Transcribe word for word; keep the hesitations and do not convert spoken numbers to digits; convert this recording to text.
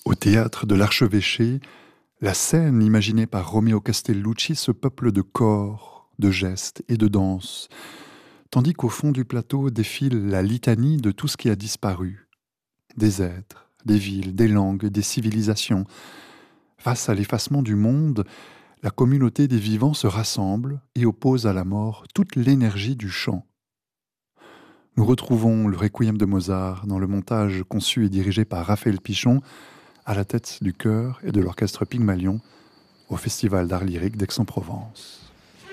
Au théâtre de l'Archevêché, la scène imaginée par Romeo Castellucci se peuple de corps, de gestes et de danses, tandis qu'au fond du plateau défile la litanie de tout ce qui a disparu. Des êtres, des villes, des langues, des civilisations. Face à l'effacement du monde, la communauté des vivants se rassemble et oppose à la mort toute l'énergie du chant. Nous retrouvons le Requiem de Mozart dans le montage conçu et dirigé par Raphaël Pichon, à la tête du chœur et de l'orchestre Pygmalion, au Festival d'art lyrique d'Aix-en-Provence.